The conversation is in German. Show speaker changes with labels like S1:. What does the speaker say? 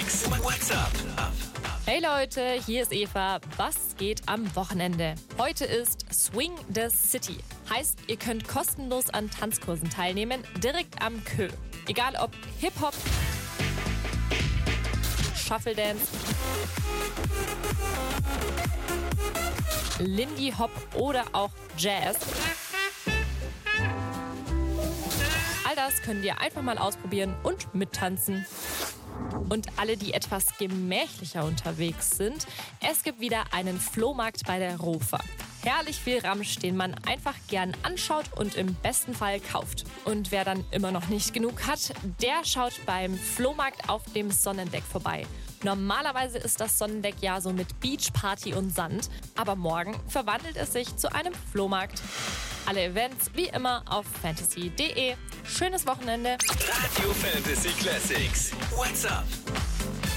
S1: Classics. What's up?
S2: Hey Leute, hier ist Eva. Was geht am Wochenende? Heute ist Swing the City. Heißt, ihr könnt kostenlos an Tanzkursen teilnehmen, direkt am Kö. Egal ob Hip-Hop, Shuffle Dance, Lindy Hop oder auch Jazz. All das könnt ihr einfach mal ausprobieren und mittanzen. Und alle, die etwas gemächlicher unterwegs sind, es gibt wieder einen Flohmarkt bei der Rofa. Herrlich viel Ramsch, den man einfach gern anschaut und im besten Fall kauft. Und wer dann immer noch nicht genug hat, der schaut beim Flohmarkt auf dem Sonnendeck vorbei. Normalerweise ist das Sonnendeck ja so mit Beachparty und Sand, aber morgen verwandelt es sich zu einem Flohmarkt. Alle Events wie immer auf fantasy.de. Schönes Wochenende.
S1: Radio Fantasy Classics. What's up?